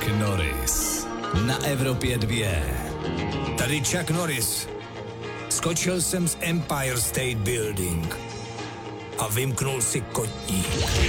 Norris na Evropě 2. Tady Chuck Norris. Skočil jsem z Empire State Building a vymknul si kotník.